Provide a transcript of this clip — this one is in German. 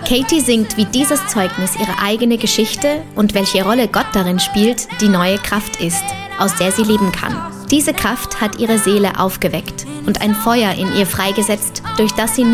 Katie singt, wie dieses Zeugnis ihre eigene Geschichte und welche Rolle Gott darin spielt, die neue Kraft ist, aus der sie leben kann. Diese Kraft hat ihre Seele aufgeweckt und ein Feuer in ihr freigesetzt, durch das sie